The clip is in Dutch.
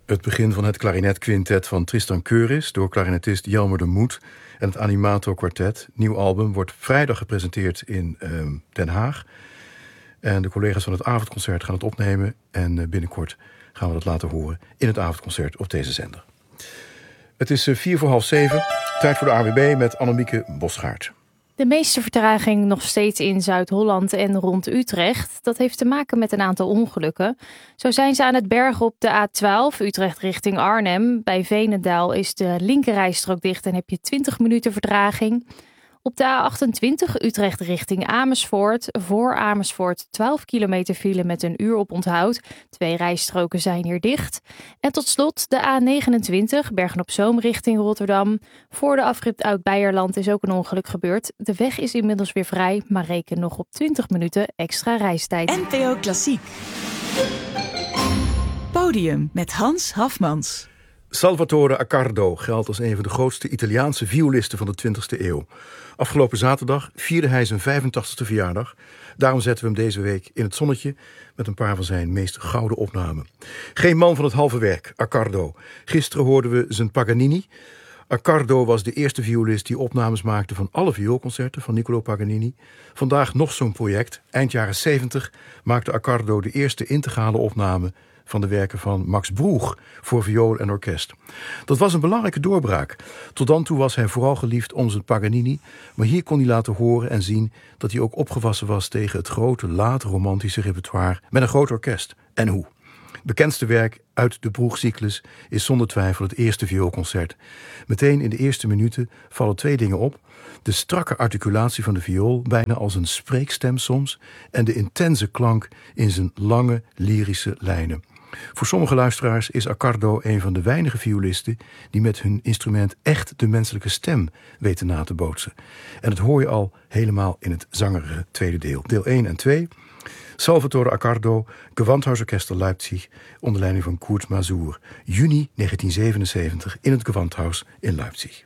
Het begin van het klarinetquintet van Tristan Keuris door klarinetist Jelmer de Moed en het Animato Quartet. Nieuw album wordt vrijdag gepresenteerd in Den Haag. En de collega's van het avondconcert gaan het opnemen en binnenkort gaan we dat laten horen in het avondconcert op deze zender. Het is 6:45, tijd voor de ANWB met Annemieke Bosgaard. De meeste vertraging nog steeds in Zuid-Holland en rond Utrecht. Dat heeft te maken met een aantal ongelukken. Zo zijn ze aan het bergen op de A12 Utrecht richting Arnhem. Bij Veenendaal is de linkerrijstrook dicht en heb je 20 minuten vertraging. Op de A28 Utrecht richting Amersfoort. Voor Amersfoort 12 kilometer file met een uur op onthoud. 2 rijstroken zijn hier dicht. En tot slot de A29 Bergen-op-Zoom richting Rotterdam. Voor de afrit Oud-Beierland is ook een ongeluk gebeurd. De weg is inmiddels weer vrij, maar reken nog op 20 minuten extra reistijd. NPO Klassiek. Podium met Hans Hafmans. Salvatore Accardo geldt als een van de grootste Italiaanse violisten van de 20e eeuw. Afgelopen zaterdag vierde hij zijn 85e verjaardag. Daarom zetten we hem deze week in het zonnetje met een paar van zijn meest gouden opnamen. Geen man van het halve werk, Accardo. Gisteren hoorden we zijn Paganini. Accardo was de eerste violist die opnames maakte van alle vioolconcerten van Niccolò Paganini. Vandaag nog zo'n project. Eind jaren 70 maakte Accardo de eerste integrale opname van de werken van Max Bruch voor viool en orkest. Dat was een belangrijke doorbraak. Tot dan toe was hij vooral geliefd om zijn Paganini, maar hier kon hij laten horen en zien dat hij ook opgewassen was tegen het grote, late romantische repertoire met een groot orkest. En hoe? Bekendste werk uit de Bruch-cyclus is zonder twijfel het eerste vioolconcert. Meteen in de eerste minuten vallen 2 dingen op. De strakke articulatie van de viool, bijna als een spreekstem soms, en de intense klank in zijn lange, lyrische lijnen. Voor sommige luisteraars is Accardo een van de weinige violisten die met hun instrument echt de menselijke stem weten na te bootsen. En dat hoor je al helemaal in het zangerige tweede deel. Deel 1 en 2. Salvatore Accardo, Gewandhausorchester Leipzig, onder leiding van Kurt Masur. Juni 1977 in het Gewandhaus in Leipzig.